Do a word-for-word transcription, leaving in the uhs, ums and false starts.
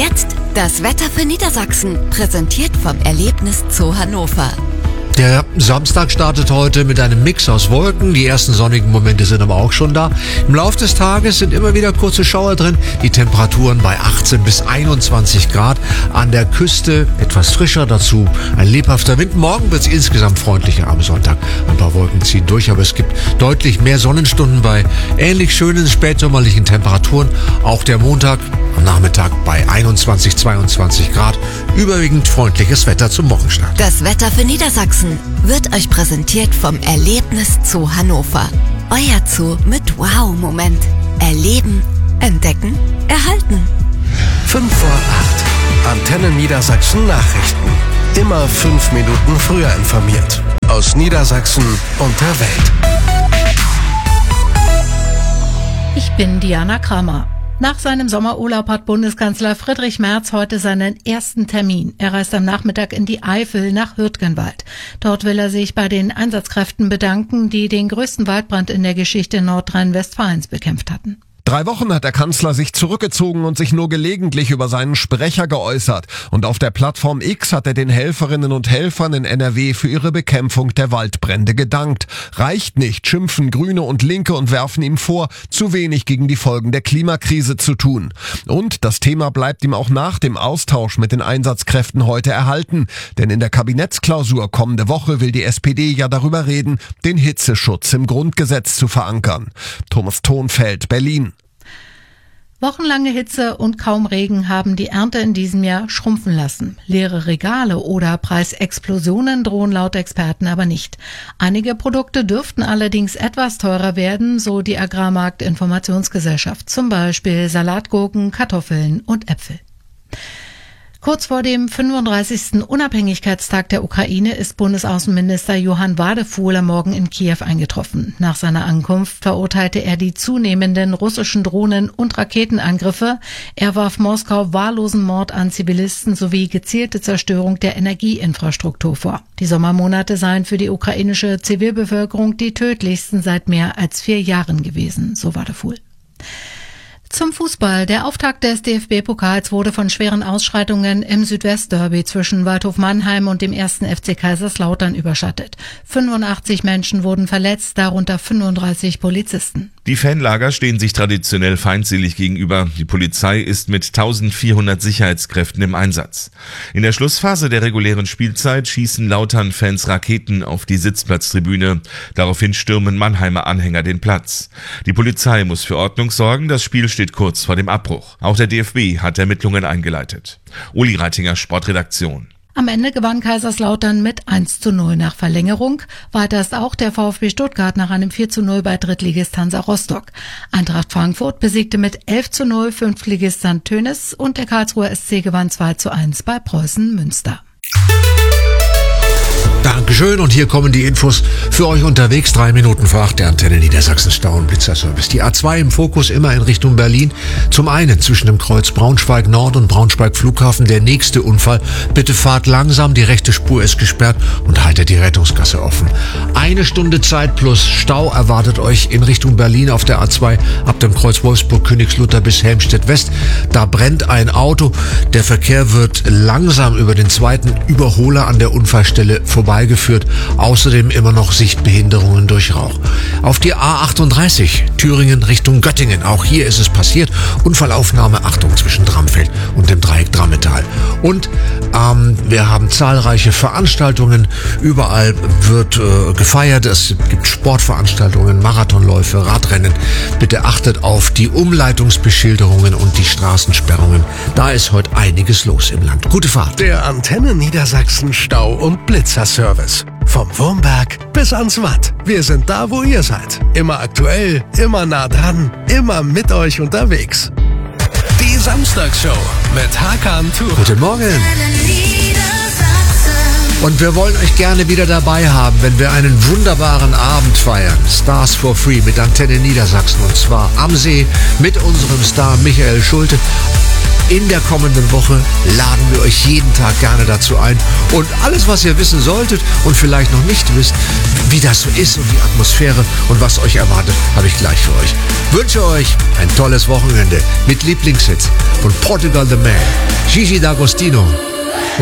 jetzt das Wetter für Niedersachsen, präsentiert vom Erlebnis Zoo Hannover. Der Samstag startet heute mit einem Mix aus Wolken. Die ersten sonnigen Momente sind aber auch schon da. Im Laufe des Tages sind immer wieder kurze Schauer drin. Die Temperaturen bei achtzehn bis einundzwanzig Grad. An der Küste etwas frischer, dazu ein lebhafter Wind. Morgen wird es insgesamt freundlicher am Sonntag. Ein paar Wolken ziehen durch, aber es gibt deutlich mehr Sonnenstunden bei ähnlich schönen spätsommerlichen Temperaturen. Auch der Montag am Nachmittag bei einundzwanzig, zweiundzwanzig Grad. Überwiegend freundliches Wetter zum Wochenstart. Das Wetter für Niedersachsen wird euch präsentiert vom Erlebnis Zoo Hannover. Euer Zoo mit Wow-Moment. Erleben, entdecken, erhalten. fünf vor acht. Antenne Niedersachsen Nachrichten. Immer fünf Minuten früher informiert. Aus Niedersachsen und der Welt. Ich bin Diana Kramer. Nach seinem Sommerurlaub hat Bundeskanzler Friedrich Merz heute seinen ersten Termin. Er reist am Nachmittag in die Eifel nach Hürtgenwald. Dort will er sich bei den Einsatzkräften bedanken, die den größten Waldbrand in der Geschichte Nordrhein-Westfalens bekämpft hatten. Drei Wochen hat der Kanzler sich zurückgezogen und sich nur gelegentlich über seinen Sprecher geäußert. Und auf der Plattform X hat er den Helferinnen und Helfern in N R W für ihre Bekämpfung der Waldbrände gedankt. Reicht nicht, schimpfen Grüne und Linke und werfen ihm vor, zu wenig gegen die Folgen der Klimakrise zu tun. Und das Thema bleibt ihm auch nach dem Austausch mit den Einsatzkräften heute erhalten. Denn in der Kabinettsklausur kommende Woche will die S P D ja darüber reden, den Hitzeschutz im Grundgesetz zu verankern. Thomas Thonfeld, Berlin. Wochenlange Hitze und kaum Regen haben die Ernte in diesem Jahr schrumpfen lassen. Leere Regale oder Preisexplosionen drohen laut Experten aber nicht. Einige Produkte dürften allerdings etwas teurer werden, so die Agrarmarkt-Informationsgesellschaft. Zum Beispiel Salatgurken, Kartoffeln und Äpfel. Kurz vor dem fünfunddreißigsten Unabhängigkeitstag der Ukraine ist Bundesaußenminister Johann Wadefuhl am Morgen in Kiew eingetroffen. Nach seiner Ankunft verurteilte er die zunehmenden russischen Drohnen- und Raketenangriffe. Er warf Moskau wahllosen Mord an Zivilisten sowie gezielte Zerstörung der Energieinfrastruktur vor. Die Sommermonate seien für die ukrainische Zivilbevölkerung die tödlichsten seit mehr als vier Jahren gewesen, so Wadefuhl. Zum Fußball. Der Auftakt des D F B-Pokals wurde von schweren Ausschreitungen im Südwestderby zwischen Waldhof Mannheim und dem ersten F C Kaiserslautern überschattet. fünfundachtzig Menschen wurden verletzt, darunter fünfunddreißig Polizisten. Die Fanlager stehen sich traditionell feindselig gegenüber. Die Polizei ist mit eintausendvierhundert Sicherheitskräften im Einsatz. In der Schlussphase der regulären Spielzeit schießen Lautern-Fans Raketen auf die Sitzplatztribüne. Daraufhin stürmen Mannheimer Anhänger den Platz. Die Polizei muss für Ordnung sorgen. Das Spiel steht kurz vor dem Abbruch. Auch der D F B hat Ermittlungen eingeleitet. Uli Reitinger, Sportredaktion. Am Ende gewann Kaiserslautern mit eins zu null nach Verlängerung. Weiter ist auch der VfB Stuttgart nach einem vier zu null bei Drittligist Hansa Rostock. Eintracht Frankfurt besiegte mit elf zu null Fünftligist Sankt Tönis und der Karlsruher S C gewann zwei zu eins bei Preußen Münster. Dankeschön, und hier kommen die Infos für euch unterwegs. Drei Minuten vor acht, der Antenne Niedersachsen Stau- und Blitzerservice. Die A zwei im Fokus, immer in Richtung Berlin. Zum einen zwischen dem Kreuz Braunschweig Nord und Braunschweig Flughafen der nächste Unfall. Bitte fahrt langsam, die rechte Spur ist gesperrt und haltet die Rettungsgasse offen. Eine Stunde Zeit plus Stau erwartet euch in Richtung Berlin auf der A zwei ab dem Kreuz Wolfsburg-Königslutter bis Helmstedt West. Da brennt ein Auto. Der Verkehr wird langsam über den zweiten Überholer an der Unfallstelle vorbei geführt. Außerdem immer noch Sichtbehinderungen durch Rauch. Auf die A achtunddreißig, Thüringen Richtung Göttingen. Auch hier ist es passiert. Unfallaufnahme, Achtung, zwischen Dramfeld und dem Dreieck Drammetal. Und ähm, wir haben zahlreiche Veranstaltungen. Überall wird äh, gefeiert. Es gibt Sportveranstaltungen, Marathonläufe, Radrennen. Bitte achtet auf die Umleitungsbeschilderungen und die Straßensperrungen. Da ist heute einiges los im Land. Gute Fahrt. Der Antenne Niedersachsen Stau- und Blitzerservice. Vom Wurmberg bis ans Watt. Wir sind da, wo ihr seid. Immer aktuell, immer nah dran, immer mit euch unterwegs. Die Samstagsshow mit Hakan Tour. Guten Morgen. Und wir wollen euch gerne wieder dabei haben, wenn wir einen wunderbaren Abend feiern. Stars for Free mit Antenne Niedersachsen. Und zwar am See mit unserem Star Michael Schulte. In der kommenden Woche laden wir euch jeden Tag gerne dazu ein. Und alles, was ihr wissen solltet und vielleicht noch nicht wisst, wie das so ist und die Atmosphäre und was euch erwartet, habe ich gleich für euch. Wünsche euch ein tolles Wochenende mit Lieblingshits von Portugal the Man. Gigi D'Agostino.